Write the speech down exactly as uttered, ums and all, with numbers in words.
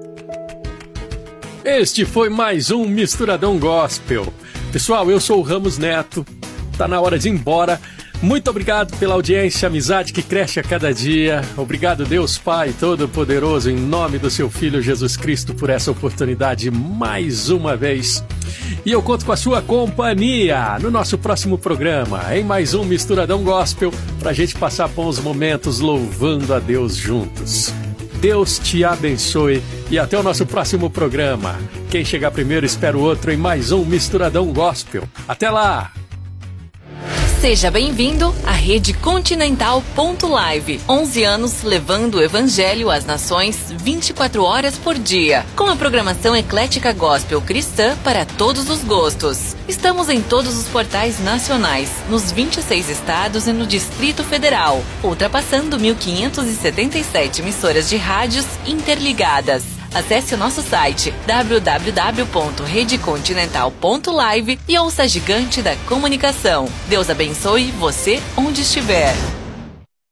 Este foi mais um Misturadão Gospel. Pessoal, eu sou o Ramos Neto. Tá na hora de ir embora. Muito obrigado pela audiência, amizade que cresce a cada dia. Obrigado, Deus Pai Todo-Poderoso, em nome do seu Filho Jesus Cristo, por essa oportunidade mais uma vez. E eu conto com a sua companhia no nosso próximo programa, em mais um Misturadão Gospel, pra gente passar bons momentos louvando a Deus juntos. Deus te abençoe e até o nosso próximo programa. Quem chegar primeiro espera o outro em mais um Misturadão Gospel. Até lá! Seja bem-vindo à Rede Continental ponto Live. onze anos levando o Evangelho às nações vinte e quatro horas por dia. Com a programação eclética gospel cristã para todos os gostos. Estamos em todos os portais nacionais, nos vinte e seis estados e no Distrito Federal, ultrapassando mil quinhentas e setenta e sete emissoras de rádios interligadas. Acesse o nosso site w w w ponto rede continental ponto live e ouça a gigante da comunicação. Deus abençoe você onde estiver.